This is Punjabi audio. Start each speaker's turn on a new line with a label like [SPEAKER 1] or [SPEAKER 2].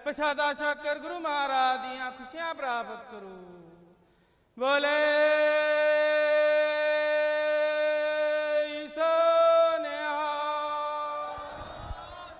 [SPEAKER 1] ਪ੍ਰਸ਼ਾਦਾ ਛਕ ਕਰ ਗੁਰੂ ਮਹਾਰਾਜ ਦੀਆਂ ਖੁਸ਼ੀਆਂ ਪ੍ਰਾਪਤ ਕਰੋ। ਬੋਲੇ